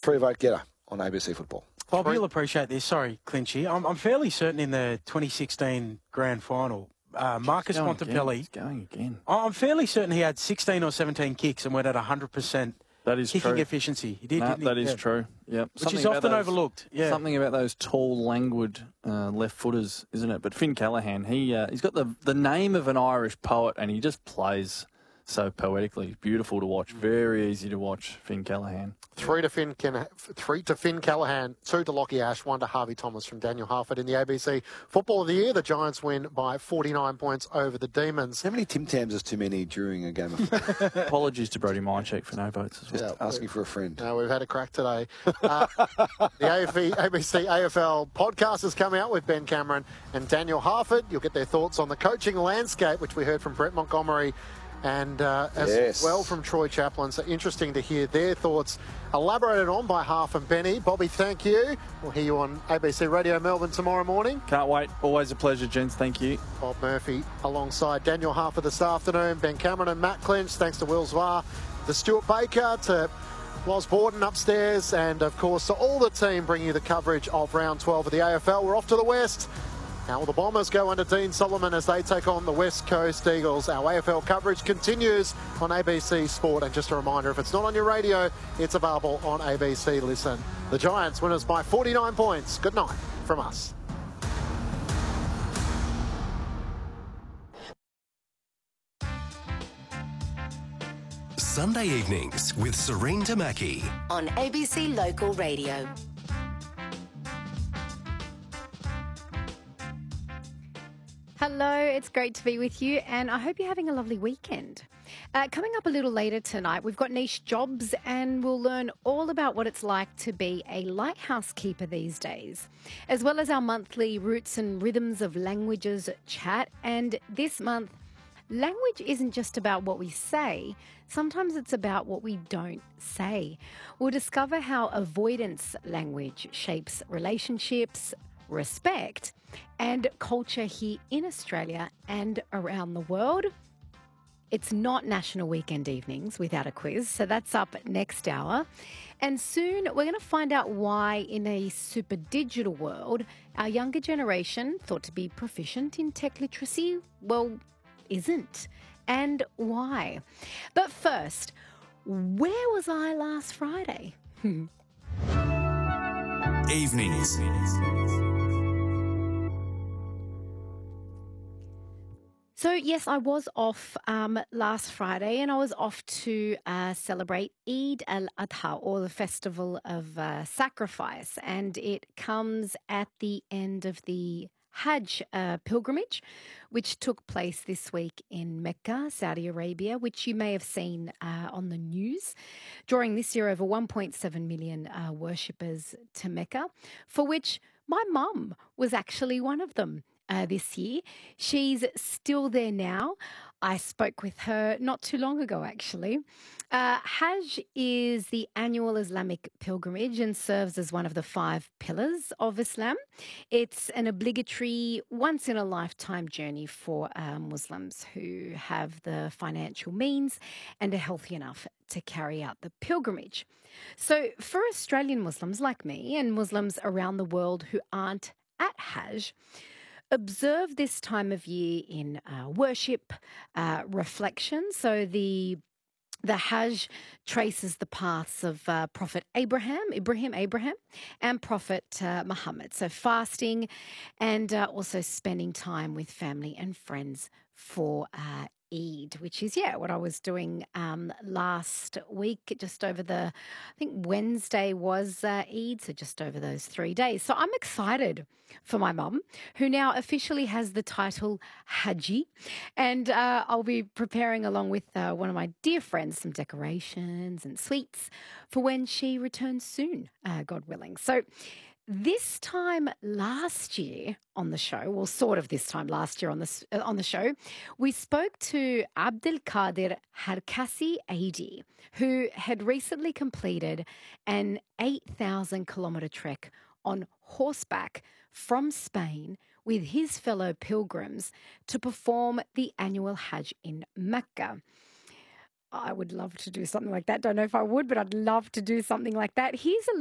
3-vote getter on ABC Football. Bob, you'll appreciate this. Sorry, Clinchy. I'm fairly certain in the 2016 Grand Final, Marcus Montepelli... He's going again. I'm fairly certain he had 16 or 17 kicks and went at 100% that is kicking true. efficiency. He did, no, didn't he? That is true. Yep. Which is often overlooked. Yeah. Something about those tall, languid left footers, isn't it? But Finn Callaghan, he's got the name of an Irish poet, and he just plays so poetically. Beautiful to watch. Very easy to watch, Finn Callaghan. 3 to Finn Callaghan, 2 to Lockie Ash, 1 to Harvey Thomas from Daniel Harford in the ABC Football of the Year. The Giants win by 49 points over the Demons. How many Tim Tams is too many during a game of football? Apologies to Brody Mindcheck for no votes as well. Just asking for a friend. No, we've had a crack today. The ABC AFL podcast has come out with Ben Cameron and Daniel Harford. You'll get their thoughts on the coaching landscape, which we heard from Brett Montgomery and as well from Troy Chaplin. So interesting to hear their thoughts elaborated on by Harf and Benny. Bobby, thank you. We'll hear you on ABC Radio Melbourne tomorrow morning. Can't wait. Always a pleasure, gents. Thank you. Bob Murphy alongside Daniel Harford this afternoon. Ben Cameron and Matt Clinch. Thanks to Will Zvar, to Stuart Baker, to Loz Borden upstairs, and of course to all the team bringing you the coverage of round 12 of the AFL. We're off to the West. How will the Bombers go under Dean Solomon as they take on the West Coast Eagles? Our AFL coverage continues on ABC Sport. And just a reminder, if it's not on your radio, it's available on ABC Listen. The Giants winners by 49 points. Good night from us. Sunday evenings with Serene Tamaki on ABC Local Radio. Hello, it's great to be with you, and I hope you're having a lovely weekend. Coming up a little later tonight, we've got niche jobs, and we'll learn all about what it's like to be a lighthouse keeper these days, as well as our monthly Roots and Rhythms of Languages chat. And this month, language isn't just about what we say, sometimes it's about what we don't say. We'll discover how avoidance language shapes relationships, respect, and culture here in Australia and around the world. It's not National Weekend Evenings without a quiz, so that's up next hour. And soon we're going to find out why in a super digital world, our younger generation, thought to be proficient in tech literacy, well, isn't. And why? But first, where was I last Friday? Evenings. So, yes, I was off last Friday, and I was off to celebrate Eid al-Adha, or the Festival of Sacrifice, and it comes at the end of the Hajj pilgrimage, which took place this week in Mecca, Saudi Arabia, which you may have seen on the news, drawing this year over 1.7 million worshippers to Mecca, for which my mum was actually one of them. This year. She's still there now. I spoke with her not too long ago, actually. Hajj is the annual Islamic pilgrimage and serves as one of the 5 pillars of Islam. It's an obligatory, once-in-a-lifetime journey for Muslims who have the financial means and are healthy enough to carry out the pilgrimage. So for Australian Muslims like me and Muslims around the world who aren't at Hajj, observe this time of year in worship, reflection. So the Hajj traces the paths of Prophet Abraham, and Prophet Muhammad. So fasting and also spending time with family and friends for Eid, which is, what I was doing last week, just over I think Wednesday was Eid, so just over those 3 days. So I'm excited for my mum, who now officially has the title Haji, and I'll be preparing along with one of my dear friends some decorations and sweets for when she returns soon, God willing. So this time last year on the show, well, sort of this time last year on the show, we spoke to Abdelkader Harkasi Aidi, who had recently completed an 8,000-kilometre trek on horseback from Spain with his fellow pilgrims to perform the annual Hajj in Mecca. I would love to do something like that. Don't know if I would, but I'd love to do something like that. Here's a